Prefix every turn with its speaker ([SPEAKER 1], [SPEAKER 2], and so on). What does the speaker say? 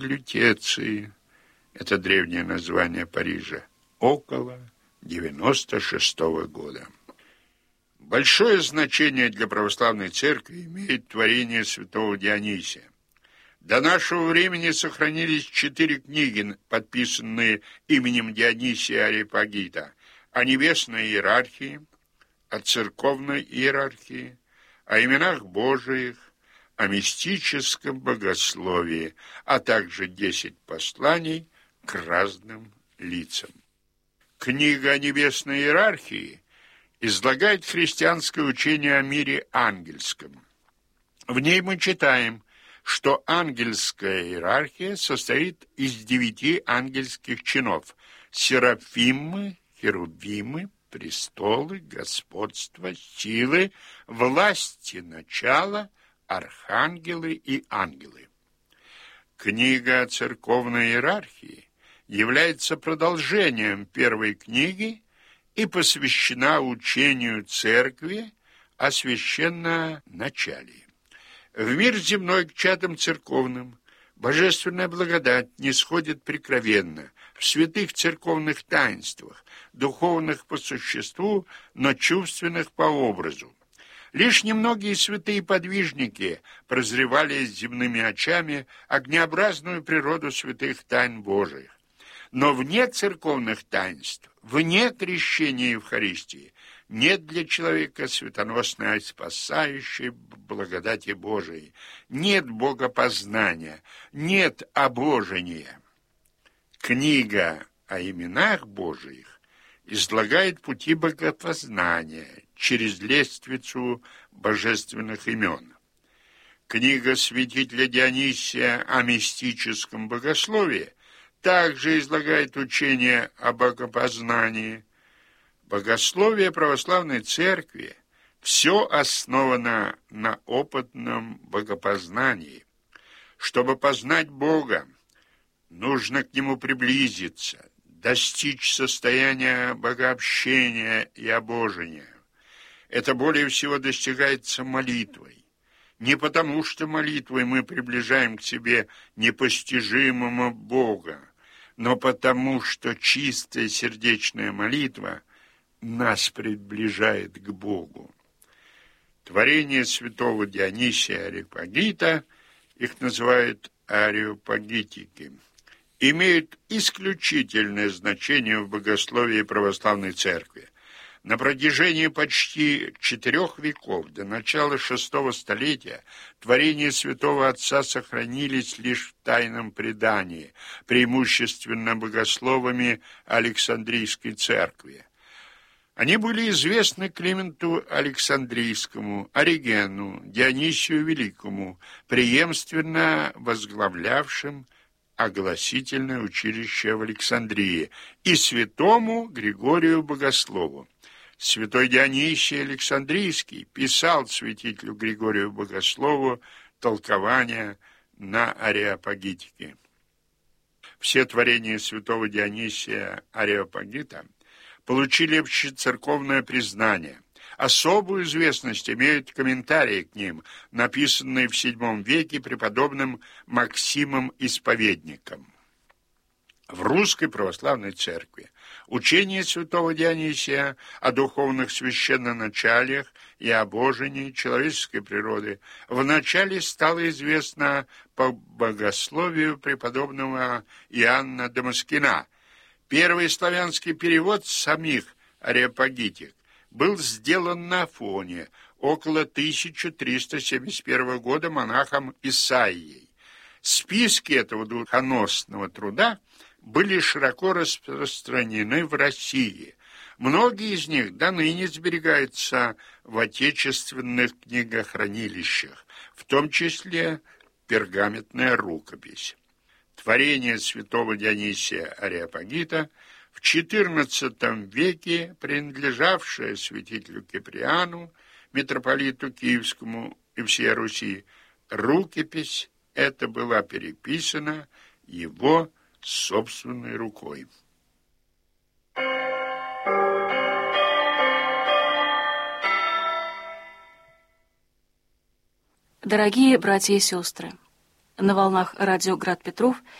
[SPEAKER 1] Лютеции, это древнее название Парижа, около 96 года. Большое значение для православной церкви имеет творение святого Дионисия. До нашего времени сохранились 4 книги, подписанные именем Дионисия Ареопагита, о небесной иерархии, о церковной иерархии, о именах Божиих, о мистическом богословии, а также 10 посланий к разным лицам. Книга о небесной иерархии излагает христианское учение о мире ангельском. В ней мы читаем, что ангельская иерархия состоит из 9 ангельских чинов: серафимы, херувимы, престолы, господства, силы, власти, начала, архангелы и ангелы. Книга о церковной иерархии является продолжением первой книги и посвящена учению церкви о священноначалии. В мир земной к чадам церковным божественная благодать нисходит прекровенно в святых церковных таинствах, духовных по существу, но чувственных по образу. Лишь немногие святые подвижники прозревали земными очами огнеобразную природу святых тайн Божиих. Но вне церковных таинств, вне крещения Евхаристии, нет для человека светоносной спасающей благодати Божией, нет богопознания, нет обожения. Книга о именах Божиих излагает пути богопознания через лестницу божественных имен. Книга святителя Дионисия о мистическом богословии также излагает учение о богопознании. Богословие православной церкви все основано на опытном богопознании. Чтобы познать Бога, нужно к Нему приблизиться, достичь состояния богообщения и обожения. Это более всего достигается молитвой. Не потому, что молитвой мы приближаем к себе непостижимого Бога, но потому, что чистая сердечная молитва нас приближает к Богу. Творения святого Дионисия Ареопагита, их называют ареопагитики, имеют исключительное значение в богословии православной церкви. На протяжении почти 4 веков, до начала VI столетия, творения святого отца сохранились лишь в тайном предании, преимущественно богословами Александрийской церкви. Они были известны Клименту Александрийскому, Оригену, Дионисию Великому, преемственно возглавлявшим огласительное училище в Александрии, и святому Григорию Богослову. Святой Дионисий Александрийский писал святителю Григорию Богослову толкования на ареопагитике. Все творения святого Дионисия Ареопагита получили общецерковное признание. Особую известность имеют комментарии к ним, написанные в VII веке преподобным Максимом Исповедником. В русской православной церкви учение святого Дионисия о духовных священноначалиях и обожении человеческой природы вначале стало известно по богословию преподобного Иоанна Дамаскина. Первый славянский перевод самих ареопагитик был сделан на Афоне около 1371 года монахом Исаией. Списки этого духоносного труда были широко распространены в России. Многие из них до ныне сберегаются в отечественных книгохранилищах, в том числе пергаментная рукопись. Творение святого Дионисия Ареопагита в XIV веке, принадлежавшее святителю Киприану, митрополиту Киевскому и всей Руси, рукопись эта была переписана его собственной рукой.
[SPEAKER 2] Дорогие братья и сестры, на волнах радио «Град Петров»